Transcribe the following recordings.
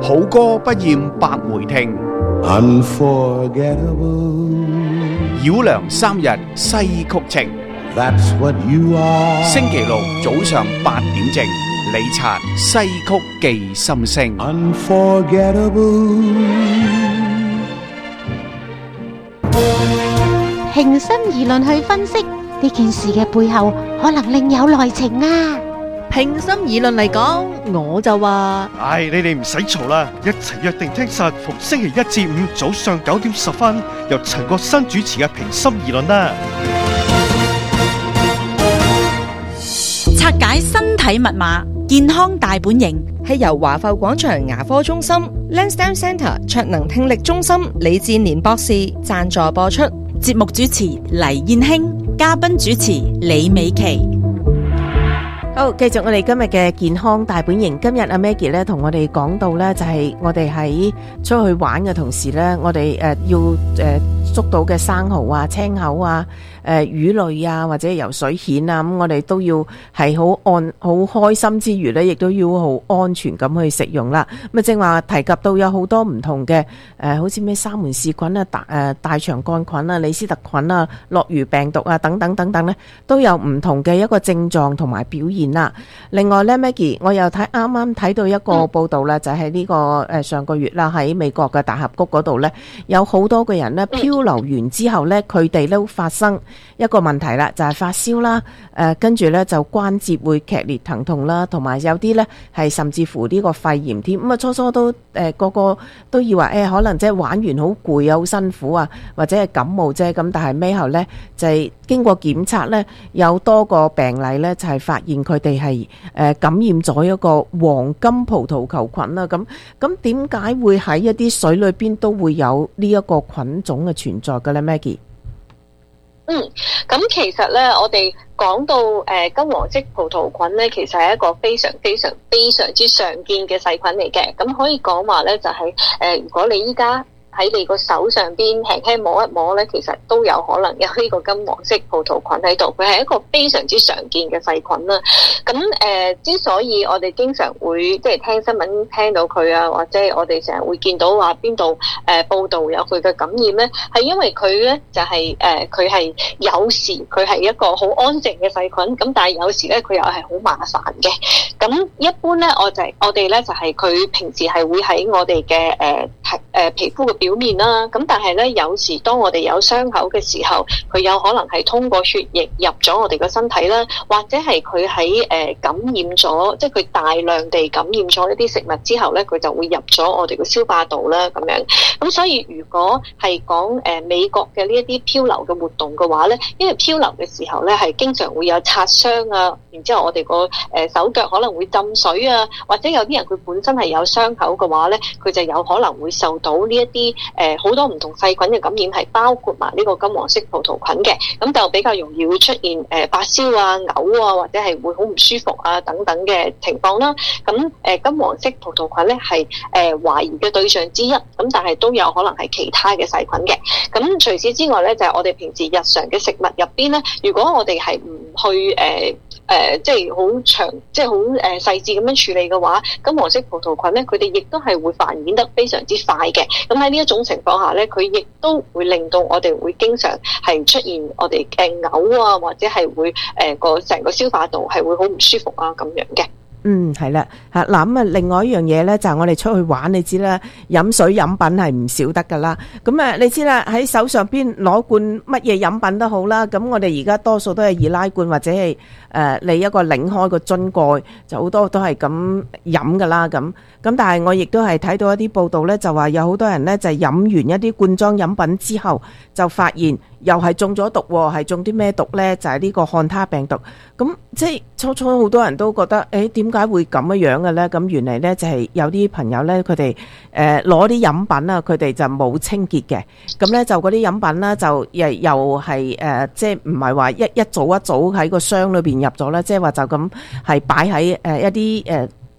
好歌不厭百回聽， Unforgettable. 繞梁三日西曲情。 That's what you are. 星期六早上8點正，李察西曲記心聲。 Unforgettable. 平心而論去分析呢件事嘅背後，可能另有內情啊！ 平心而論嚟講，我就話： 唉，你哋唔使嘈啦，一齊約定聽實逢星期一至五早上9點10分，由陳國新主持嘅平心而論啦。 拆解身體密碼，健康大本營， 係由華埠廣場牙科中心、Lansdowne Centre 卓能聽力中心李志年博士贊助播出。 節目主持黎燕卿，嘉賓主持李美琪。 好，繼續我哋今日嘅健康大本營。今日阿 Maggie 咧同我哋講到咧，就係我哋喺出去玩嘅同時咧，我哋要捉到嘅生蠔啊、青口啊、魚類啊，或者游水蜆啊，咁我哋都要係好開心之餘咧，亦都要好安全咁去食用啦。咁啊，正話提及到有好多唔同嘅好似咩沙門氏菌啊、大腸桿菌啊、李斯特菌啊、諾如病毒啊等等等等咧，都有唔同嘅一個症狀同埋表現啦。另外咧 Maggie 我又啱啱睇到一個報道啦，就係呢個上個月啦，喺美國嘅大峽谷嗰度咧，有好多個人咧漂流完之後咧，佢哋都發生一個問題啦，就係發燒啦，跟住咧就關節會劇烈疼痛啦，同埋有啲咧係甚至乎呢個肺炎添。咁啊初初都個個都以為可能即係玩完好攰啊，好辛苦啊，或者係感冒啫。咁但係尾後咧就係經過檢測咧，有多個病例咧就係發現佢哋係感染咗一個黃金葡萄球菌啦。咁點解會喺一啲水裏邊都會有呢一個菌種嘅存在嘅咧 Maggie？ 咁其實咧，我哋講到金黃色葡萄菌咧，其實係一個非常之常見嘅細菌嚟嘅。咁可以講話咧，就係如果你依家喺你個手上邊輕輕摸一摸咧，其實都有可能有呢個金黃色葡萄菌喺度。佢係一個非常之常見嘅細菌啦。咁之所以我哋經常會即係聽新聞聽到佢啊，或者我哋成日會見到話邊度報道有佢嘅感染咧，係因為佢咧就係佢係有時佢係一個好安靜嘅細菌，咁但係有時咧佢又係好麻煩嘅。咁一般咧我哋咧就係佢平時係會喺我哋嘅皮膚嘅表面啦，咁但係咧有時當我哋有傷口嘅時候，佢有可能係通過血液入咗我哋個身體啦，或者係佢喺感染咗，即係佢大量地感染咗一啲食物之後咧，佢就會入咗我哋個消化道啦咁樣。咁所以如果係講美國嘅呢一啲漂流嘅活動嘅話咧，因為漂流嘅時候咧係經常會有擦傷啊，然之後我哋個手腳可能會浸水啊，或者有啲人佢本身係有傷口嘅話咧，佢就有可能會受到呢一啲好多唔同細菌嘅感染，係包括埋呢個金黃色葡萄菌嘅，咁就比較容易會出現發燒啊、嘔啊，或者係會好唔舒服啊等等嘅情況啦。咁金黃色葡萄菌咧係懷疑嘅對象之一，咁但係都有可能係其他嘅細菌嘅。咁除此之外咧，就係我哋平時日常嘅食物入邊咧，如果我哋係唔去即係好長，即係好細緻咁樣處理嘅話，金黃色葡萄菌咧，佢哋亦都係會繁衍得非常之快嘅。咁喺呢一種情況下咧，佢亦都會令到我哋會經常係出現我哋嘔啊，或者係會成個消化道係會好唔舒服啊咁樣嘅。 係啦，嗱咁啊，另外一樣嘢咧就係我哋出去玩，你知啦，飲水飲品係唔少得噶啦。咁啊，你知啦，喺手上邊攞罐乜嘢飲品都好啦。咁我哋而家多數都係易拉罐或者係你一個擰開個樽蓋，就好多都係咁飲噶啦。咁但係我亦都係睇到一啲報道咧，就話有好多人咧就係飲完一啲罐裝飲品之後，就發現又係中咗毒，係中啲咩毒咧？就係呢個漢他病毒。咁即係初好多人都覺得，點解會咁樣嘅咧？咁原嚟咧就係有啲朋友咧，佢哋攞啲飲品啊，佢哋就冇清潔嘅。咁咧就嗰啲飲品啦，就又係即係唔係話一組喺個箱裏邊入咗啦，即係話就咁係擺喺一啲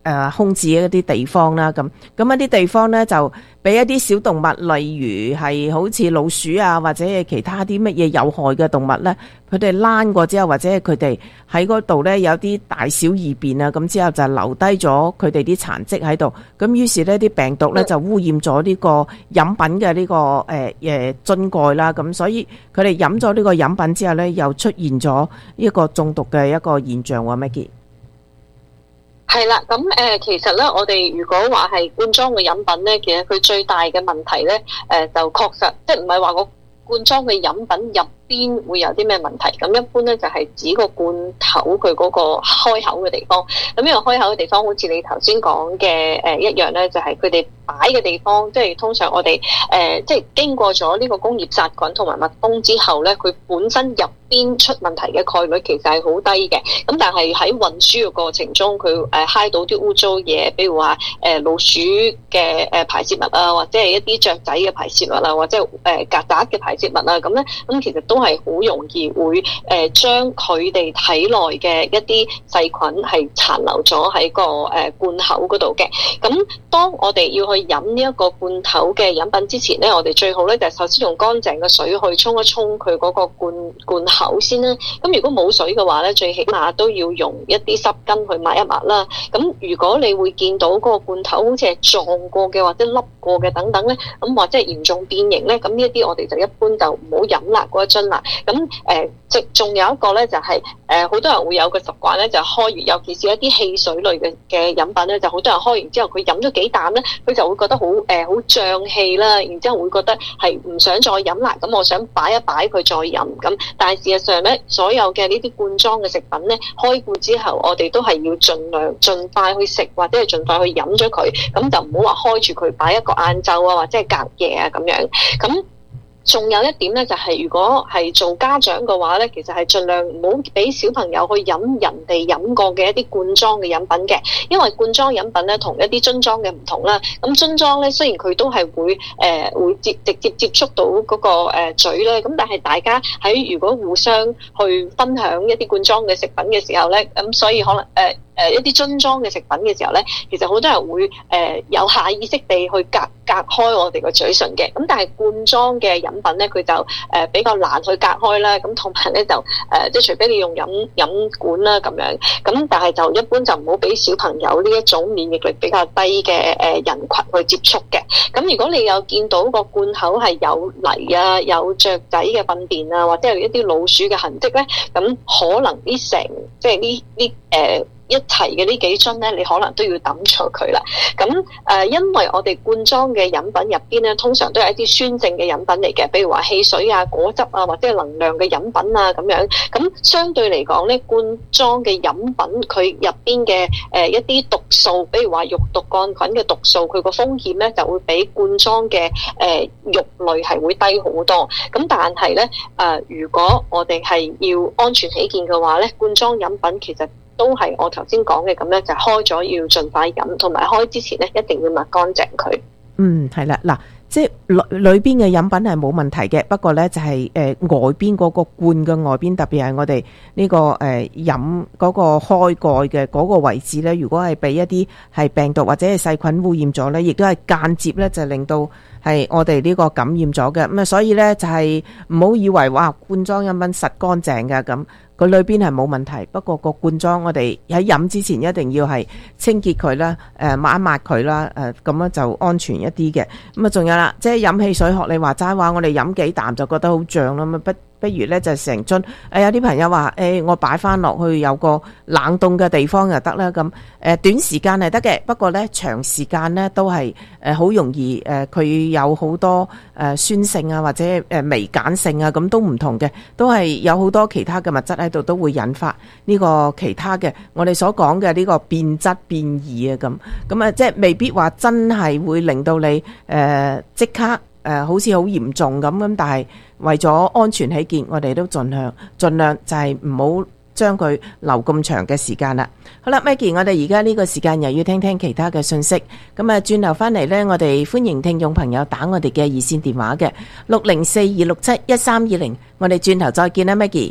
空置一啲地方啦，咁一啲地方咧就俾一啲小動物，例如係好似老鼠啊，或者係其他啲乜嘢有害嘅動物咧，佢哋躝過之後，或者係佢哋喺嗰度咧有啲大小異變啊，咁之後就留低咗佢哋啲殘跡喺度，咁於是呢啲病毒咧就污染咗呢個飲品嘅呢個樽蓋啦，咁所以佢哋飲咗呢個飲品之後咧，又出現咗一個中毒嘅一個現象喎，Maggie。 係啦，咁其實咧，我哋如果話係罐裝嘅飲品咧，其實佢最大嘅問題咧，就確實即係唔係話個罐裝嘅飲品入邊會有啲咩問題？咁一般咧就係指個罐頭佢嗰個開口嘅地方。咁呢個開口嘅地方，好似你頭先講嘅一樣咧，就係佢哋擺嘅地方，即係通常我哋即係經過咗呢個工業殺菌同埋密封之後咧，佢本身入邊出問題嘅概率其實係好低嘅。咁但係喺運輸嘅過程中，佢揩到啲污糟嘢，比如話老鼠嘅排泄物啊，或者係一啲雀仔嘅排泄物啊，或者曱甴嘅排泄物啊，咁咧咁其實都係好容易會將佢哋體內嘅一啲細菌係殘留咗喺個罐口嗰度嘅。咁當我哋要去飲呢一個罐頭嘅飲品之前咧，我哋最好咧就首先用乾淨嘅水去沖一沖佢嗰個罐口先啦。咁如果冇水嘅話咧，最起碼都要用一啲濕巾去抹一抹啦。咁如果你會見到嗰個罐頭好似係撞過嘅或者凹過嘅等等咧，咁或者係嚴重變形咧，咁呢一啲我哋就一般就唔好飲啦嗰一樽啦。咁仲有一個咧就係好多人會有個習慣咧，就開完尤其是一啲汽水類嘅飲品咧，就好多人開完之後佢飲咗幾啖咧，佢就會覺得好脹氣啦，然之後會覺得係唔想再飲啦，咁我想擺一擺佢再飲咁。但係事實上咧，所有嘅呢啲罐裝嘅食品咧，開罐之後我哋都係要盡快去食或者係盡快去飲咗佢，咁就唔好話開住佢擺一個晏晝啊或者係隔夜啊咁樣咁。仲有一點咧，就係如果係做家長嘅話咧，其實係盡量唔好俾小朋友去飲人哋飲過嘅一啲罐裝嘅飲品嘅，因為罐裝飲品咧同一啲樽裝嘅唔同啦。咁樽裝咧雖然佢都係會直接接觸到嗰個嘴咧，咁但係大家喺如果互相去分享一啲罐裝嘅食品嘅時候咧，咁所以可能一啲樽裝嘅食品嘅時候咧，其實好多人會有下意識地去隔開我哋個嘴唇嘅。咁但係罐裝嘅飲品咧，佢就比較難去隔開啦。咁同埋咧就即係除非你用飲管啦咁樣。咁但係就一般就唔好俾小朋友呢一種免疫力比較低嘅人群去接觸嘅。咁如果你有見到個罐口係有泥啊、有雀仔嘅糞便啊，或者有一啲老鼠嘅痕跡咧，咁可能即係一齊嘅呢幾樽咧，你可能都要抌咗佢啦。咁因為我哋罐裝嘅飲品入邊咧，通常都係一啲酸性嘅飲品嚟嘅，比如話汽水啊、果汁啊，或者係能量嘅飲品啊咁樣。咁相對嚟講咧，罐裝嘅飲品佢入邊嘅一啲毒素，比如話肉毒桿菌嘅毒素，佢個風險咧就會比罐裝嘅肉類係會低好多。咁但係咧如果我哋係要安全起見嘅話咧，罐裝飲品其實都係我頭先講嘅咁咧，就開咗要盡快飲，同埋開之前咧一定要抹乾淨佢。 係啦，嗱，即係裏邊嘅飲品係冇問題嘅，不過咧就係外邊嗰個罐嘅外邊，特別係我哋呢個飲嗰個開蓋嘅嗰個位置咧，如果係俾一啲係病毒或者係細菌污染咗咧，亦都係間接咧就令到係我哋呢個感染咗嘅。咁啊，所以咧就係唔好以為哇罐裝飲品實乾淨㗎咁。佢裏邊係冇問題，不過個罐裝我哋喺飲之前一定要係清潔佢啦，抹一抹佢啦，咁樣就安全一啲嘅。咁啊，仲有啦，即係飲汽水學你話齋話，我哋飲幾啖就覺得好脹啦，咁不如咧就成樽。有啲朋友話我擺翻落去有個冷凍嘅地方就得啦。咁短時間係得嘅，不過咧長時間咧都係好容易佢有好多酸性啊或者微鹼性啊，咁都唔同嘅，都係有好多其他嘅物質喺度，都會引發呢個其他嘅我哋所講嘅呢個變質變異啊咁啊，即係未必話真係會令到你即刻好似好嚴重咁，但係為咗安全起見，我哋都盡量就係唔好將佢留咁長嘅時間啦。好啦 Maggie， 我哋而家呢個時間又要聽聽其他嘅信息，咁啊轉頭翻嚟呢，我哋歡迎聽眾朋友打我哋嘅熱線電話嘅6042671320，我哋轉頭再見啦 Maggie。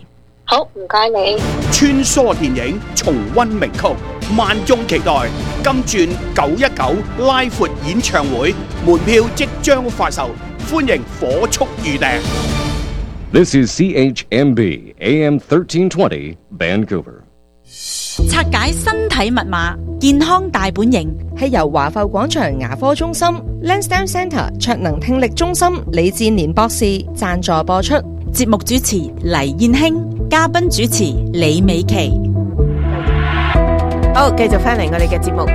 好，唔該你。 穿梭電影，重溫名曲，萬眾期待。金鑽919拉闊演唱會門票即將發售，歡迎火速預訂。 This is CHMB AM 1320 Vancouver。 拆解身體密碼，健康大本營係由華埠廣場牙科中心 Lansdowne Centre 卓能聽力中心李志年博士贊助播出。 節目主持黎燕卿，嘉賓主持李美琪。 好，繼續翻嚟我哋嘅節目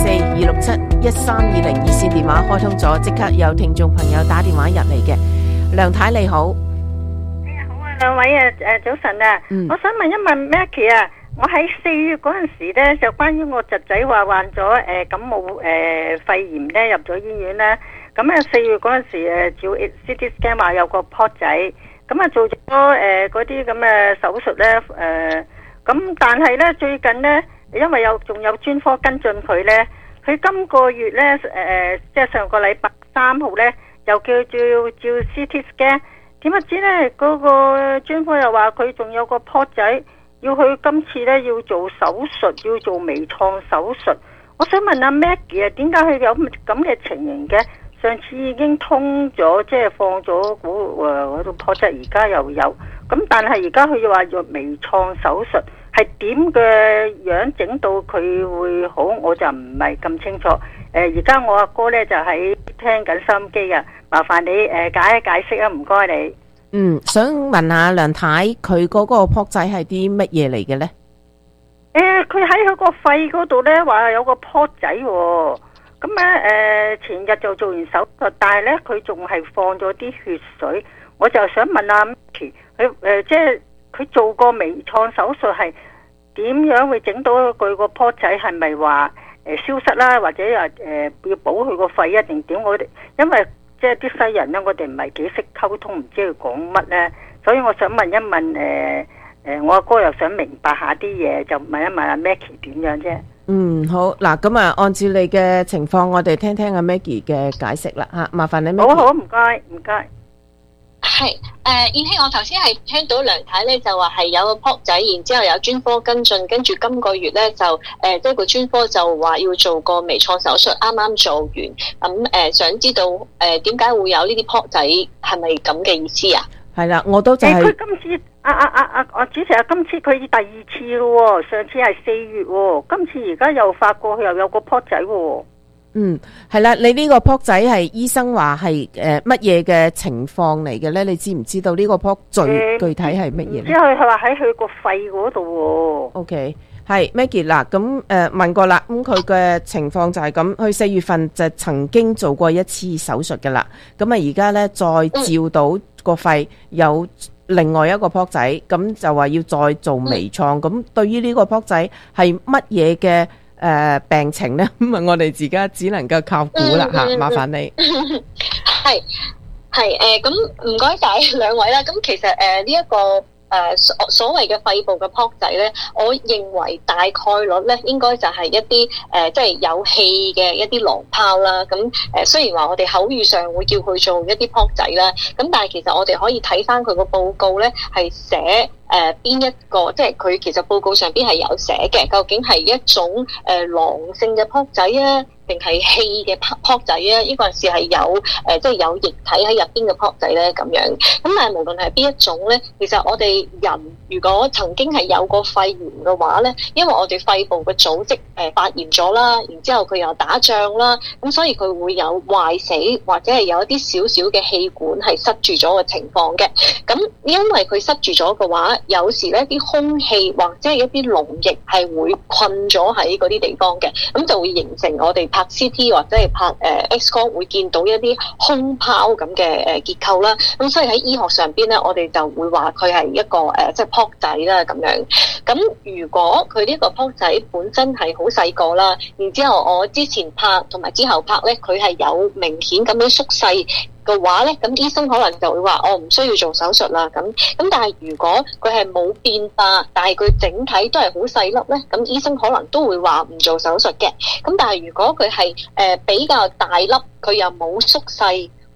604-267-1320熱線電話開通咗，即刻有聽眾朋友打電話入嚟嘅。梁太你好。 好啊，兩位早晨啊，我想問一問 Maggie 啊，我喺4月嗰陣時咧，就關於我侄仔話患咗感冒肺炎咧，入咗醫院咧，咁啊4月嗰陣時照 CT scan 話有個泡仔，咁啊做咗嗰啲咁嘅手術咧，咁但係咧最近咧，因為仲有專科跟進佢咧，佢今個月咧即係上個禮拜3號咧，又叫照 CT scan， 點不知咧嗰個專科又話佢仲有個泡仔，要佢今次咧要做手術，要做微創手術。我想問阿 Maggie 啊，點解佢有咁嘅情形嘅？上次已經通咗，即係放咗嗰度泡仔，而家又有，咁但係而家佢又話做微創手術。係點嘅樣整到佢會好，我就唔係咁清楚。而家我阿哥咧就喺聽緊收音機啊，麻煩你解一解釋啊，唔該你。 想問下梁太，佢嗰個泡仔係啲乜嘢嚟嘅咧？ 佢喺佢個肺嗰度咧話有個泡仔喎，咁咧前日就做完手術，但係咧佢仲係放咗啲血水，我就想問阿 Micky， 佢即係佢做過微創手術係點樣會整到佢個泡仔？係咪話消失啦，或者要保佢個肺一定點？我哋因為即係啲西人咧，我哋唔係幾識溝通，唔知佢講乜咧，所以我想問一問我阿哥又想明白下啲嘢，就問一問阿 Maggie 點樣啫。 好嗱，咁啊，按照你嘅情況，我哋聽聽阿 Maggie 嘅解釋啦嚇，麻煩你 Maggie。 好，唔該，唔該。 係燕希，我頭先係聽到梁太咧就話係有個泡仔，然之後有專科跟進，跟住今個月咧就即係個專科就話要做個微創手術，啱啱做完，咁想知道點解會有呢啲泡仔，係咪咁嘅意思啊？係啦，我都就係佢今次主持啊，今次佢第二次咯，上次係4月，今次而家又發覺佢又有個泡仔喎。 係啦，你呢個泡仔係醫生話係乜嘢嘅情況嚟嘅咧？你知唔知道呢個泡最具體係乜嘢？ 即係佢話喺佢個肺嗰度。 OK， 係 Maggie 嗱，咁問過啦，咁佢嘅情況就係咁，佢4月份就曾經做過一次手術噶啦，咁啊而家咧再照到個肺有另外一個泡仔，咁就話要再做微創，咁對於呢個泡仔係乜嘢嘅病情咧？咁啊，我哋自家只能夠靠估啦吓，麻煩你。 係咁唔該晒兩位啦。咁其實呢一個所謂嘅肺部嘅泡仔咧，我認為大概率咧應該就係一啲即係有氣嘅一啲囊泡啦。咁雖然話我哋口語上會叫佢做一啲泡仔啦，咁但係其實我哋可以睇翻佢個報告咧，係寫邊一個，即係佢其實報告上邊係有寫嘅，究竟係一種囊性嘅泡仔啊，定係氣嘅泡仔啊？呢個陣時係有即係有液體喺入邊嘅泡仔咧咁樣。咁但係無論係邊一種咧，其實我哋人如果曾經係有過肺炎嘅話咧，因為我哋肺部嘅組織發炎咗啦，然之後佢又打仗啦，咁所以佢會有壞死或者係有一啲少少嘅氣管係塞住咗嘅情況嘅。咁因為佢塞住咗嘅話，有時咧啲空氣或者係一啲膿液係會困咗喺嗰啲地方嘅，咁就會形成我哋拍 CT 或者係拍X 光會見到一啲空泡咁嘅結構啦。咁所以喺醫學上邊咧，我哋就會話佢係一個即係泡仔啦咁樣。咁如果佢呢個泡仔本身係好細個啦，然之後我之前拍同埋之後拍咧，佢係有明顯咁樣縮細嘅話咧，咁醫生可能就會話我唔需要做手術啦。咁但係如果佢係冇變化，但係佢整體都係好細粒咧，咁醫生可能都會話唔做手術嘅。咁但係如果佢係比較大粒，佢又冇縮細，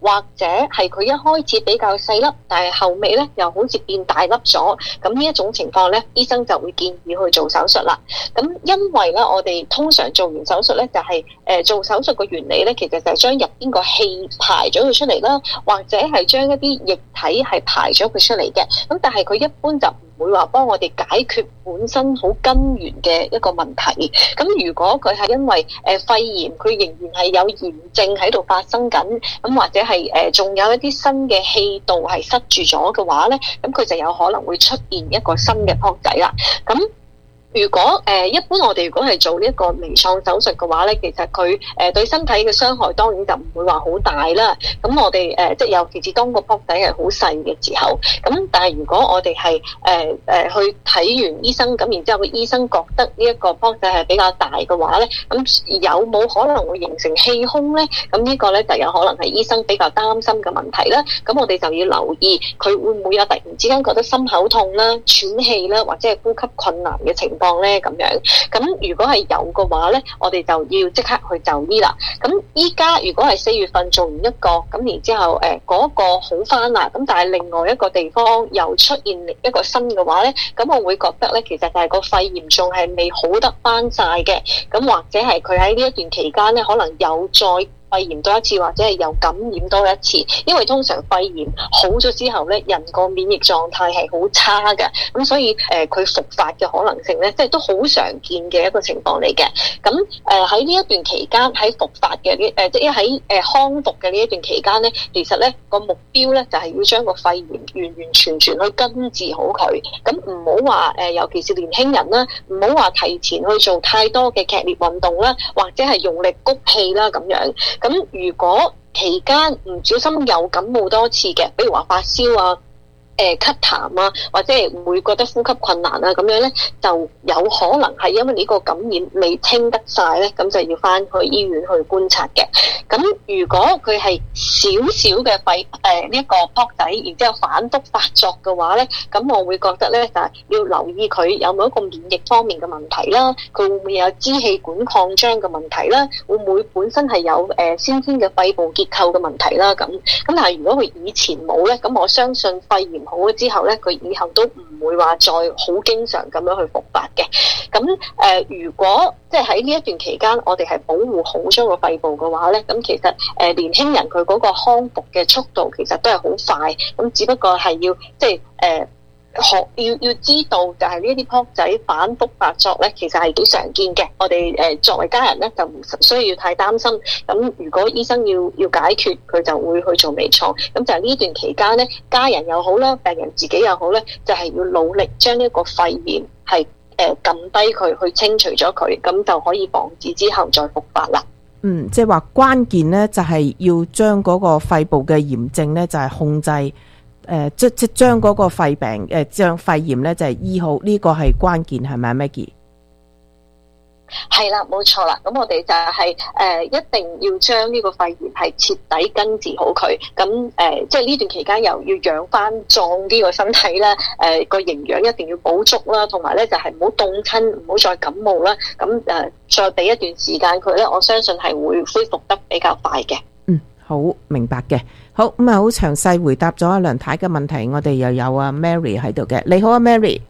或者係佢一開始比較細粒，但係後尾咧又好似變大粒咗，咁呢一種情況咧，醫生就會建議去做手術啦。咁因為咧，我哋通常做完手術咧，就係做手術嘅原理咧，其實就係將入邊個氣排咗佢出嚟啦，或者係將一啲液體係排咗佢出嚟嘅。咁但係佢一般就唔會話幫我哋解決本身好根源嘅一個問題。咁如果佢係因為肺炎，佢仍然係有炎症喺度發生緊，咁或者係仲有一啲新嘅氣道係塞住咗嘅話咧，咁佢就有可能會出現一個新嘅泡仔啦。咁如果一般我哋如果係做呢一個微創手術嘅話咧，其實佢對身體嘅傷害當然就唔會話好大啦。咁我哋即係尤其是當個泡仔係好細嘅時候，咁但係如果我哋係去睇完醫生，咁然之後個醫生覺得呢一個泡仔係比較大嘅話咧，咁有冇可能會形成氣胸咧？咁呢個咧就有可能係醫生比較擔心嘅問題啦。咁我哋就要留意佢會唔會有突然之間覺得心口痛啦、喘氣啦，或者係呼吸困難嘅情況咧咁樣。咁如果係有嘅話咧，我哋就要即刻去就醫啦。咁依家如果係4月份做完一個，咁然之後嗰個好翻啦，咁但係另外一個地方又出現一個新嘅話咧，咁我會覺得咧，其實就係個肺炎仲係未好得翻晒嘅，咁或者係佢喺呢一段期間咧，可能有再肺炎多一次，或者係又感染多一次。因為通常肺炎好咗之後咧，人個免疫狀態係好差嘅，咁所以佢復發嘅可能性咧，即係都好常見嘅一個情況嚟嘅。咁喺呢一段期間，喺復發嘅即係喺康復嘅呢一段期間咧，其實咧個目標咧就係要將個肺炎完完全全去根治好佢。咁唔好話尤其是年輕人啦，唔好話提前去做太多嘅劇烈運動啦，或者係用力谷氣啦咁樣。咁如果期間唔小心又感冒多次嘅，比如話發燒啊、咳痰啊，或者係會覺得呼吸困難啊咁樣咧，就有可能係因為呢個感染未清得晒咧，咁就要翻去醫院去觀察嘅。咁如果佢係少少嘅肺呢一個泡仔，然之後反覆發作嘅話咧，咁我會覺得咧就係要留意佢有冇一個免疫方面嘅問題啦，佢會唔會有支氣管擴張嘅問題啦，會唔會本身係有先天嘅肺部結構嘅問題啦咁。但係如果佢以前冇咧，咁我相信肺炎好咗之後咧，佢以後都唔會話再好經常咁樣去復發嘅。咁如果即係喺呢一段期間，我哋係保護好咗個肺部嘅話咧，咁其實年輕人佢嗰個康復嘅速度其實都係好快。咁只不過係要即係要知道，就係呢一啲泡仔反覆發作咧，其實係幾常見嘅。我哋作為家人咧，就唔需要太擔心。咁如果醫生要解決，佢就會去做微創。咁就係呢段期間咧，家人又好啦，病人自己又好咧，就係要努力將呢個肺炎係撳低佢，去清除咗佢，咁就可以防止之後再復發啦。 即係話關鍵咧，就係要將嗰個肺部嘅炎症咧，就係控制。即將嗰個肺病將肺炎咧就係醫好，呢個係關鍵，係咪 Maggie？ 係啦，冇錯啦。咁我哋就係一定要將呢個肺炎係徹底根治好佢。咁即係呢段期間又要養翻壯啲個身體啦，個營養一定要補足啦，同埋咧就係唔好凍親，唔好再感冒啦。咁再俾一段時間佢咧，我相信係會恢復得比較快嘅。 好明白嘅。好咁啊，好詳細回答咗阿梁太嘅問題。我哋又有阿 Mary 喺度嘅。你好啊 Mary。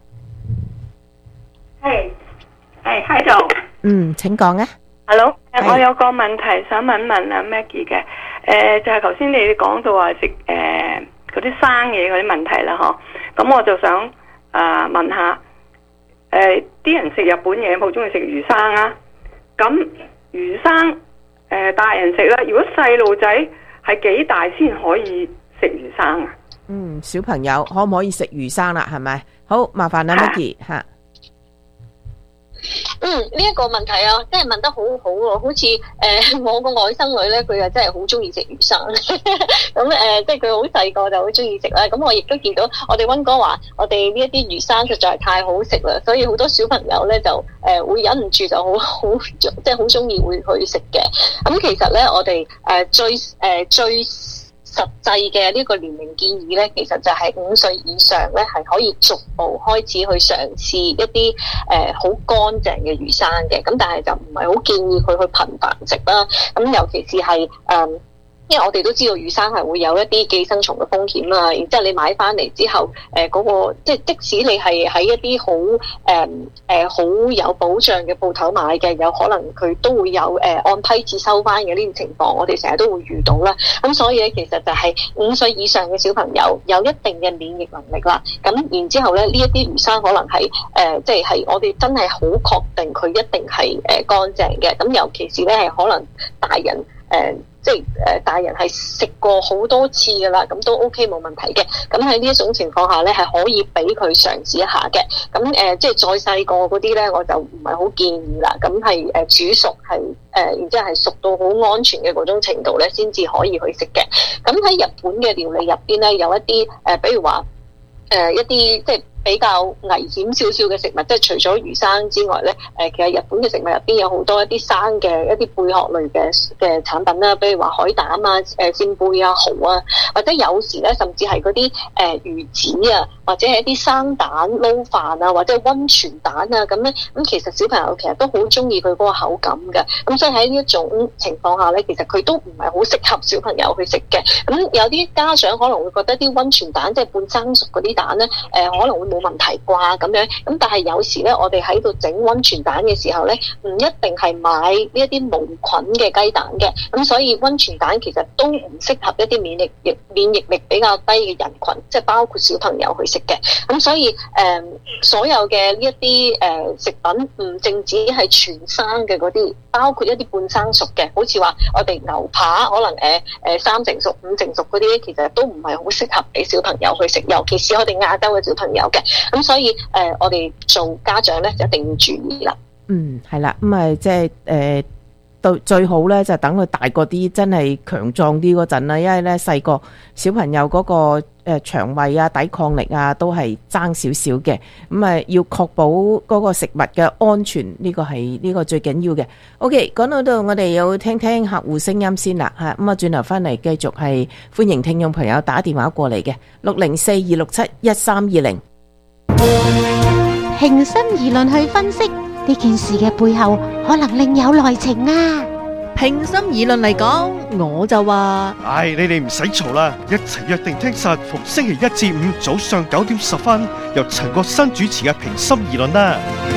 係喺度。 請講啊。 Hello，我有個問題想問阿 Maggie 嘅。就係頭先你講到話食嗰啲生嘢嗰啲問題啦，嗬。咁我就想問下，啲人食日本嘢好中意食魚生啊。咁魚生大人食啦，如果細路仔係幾大先可以食魚生啊？ 小朋友可唔可以食魚生啦？係咪？好，麻煩阿 Maggie 吓。 呢一個問題啊，真係問得好好喎，好似我個外甥女咧，佢又真係好中意食魚生，咁即係佢好細個就好中意食啦。咁我亦都見到我哋溫哥華，我哋呢一啲魚生實在係太好食啦，所以好多小朋友咧就會忍唔住就好即係好中意會去食嘅。咁其實咧，我哋最實際嘅呢個年齡建議咧，其實就係5歲以上咧，係可以逐步開始去嘗試一啲好乾淨嘅魚生嘅。咁但係就唔係好建議佢去頻繁食啦。咁尤其是係因為我哋都知道魚生係會有一啲寄生蟲嘅風險啊，然之後你買翻嚟之後，嗰個即使你係喺一啲好有保障嘅鋪頭買嘅，有可能佢都會有按批次收翻嘅呢啲情況，我哋成日都會遇到啦。咁所以咧，其實就係5歲以上嘅小朋友有一定嘅免疫能力啦。咁然之後咧，呢一啲魚生可能係係我哋真係好確定佢一定係乾淨嘅。咁尤其是咧係可能大人大人係食過好多次㗎啦，咁都 OK 冇問題嘅。咁喺呢一種情況下咧，係可以俾佢嘗試一下嘅。咁再細個嗰啲咧，我就唔係好建議啦。咁係煮熟係然之後係熟到好安全嘅嗰種程度咧，先至可以去食嘅。咁喺日本嘅料理入邊咧，有一啲比如話一啲比較危險少少嘅食物，即係除咗魚生之外咧，其實日本嘅食物入邊有好多一啲生嘅一啲貝殼類嘅產品啦，比如話海膽啊、扇貝啊、蠔啊，或者有時咧甚至係嗰啲魚子啊，或者係一啲生蛋撈飯啊，或者溫泉蛋啊咁咧，咁其實小朋友其實都好中意佢嗰個口感嘅，咁所以喺呢一種情況下咧，其實佢都唔係好適合小朋友去食嘅。咁有啲家長可能會覺得啲溫泉蛋即係半生熟嗰啲蛋咧，可能會冇問題啩咁樣，咁但係有時咧，我哋喺度整溫泉蛋嘅時候咧，唔一定係買呢一啲無菌嘅雞蛋嘅，咁所以溫泉蛋其實都唔適合一啲免疫力比較低嘅人群，即係包括小朋友去食嘅。咁所以所有嘅呢一啲食品唔淨止係全生嘅嗰啲，包括一啲半生熟嘅，好似話我哋牛扒可能3成熟、5成熟嗰啲，其實都唔係好適合俾小朋友去食，尤其是我哋亞洲嘅小朋友嘅。咁所以我哋做家長咧就一定要注意啦。 係啦，咁到最好咧就等佢大個啲，真係強壯啲嗰陣啦。因為咧細個小朋友嗰個腸胃啊、抵抗力啊都係爭少少嘅，咁要確保嗰個食物嘅安全，呢個係呢個最緊要嘅。OK， 講到度我哋要聽聽客戶聲音先啦嚇，咁轉頭翻嚟繼續係歡迎聽眾朋友打電話過嚟嘅604-267-1320。 平心而論去分析呢件事嘅背後，可能另有內情啊！ 平心而論嚟講，我就話： 你哋唔使嘈啦，一齊約定聽實，逢星期1至5早上9點10分，由陳國新主持嘅平心而論啦。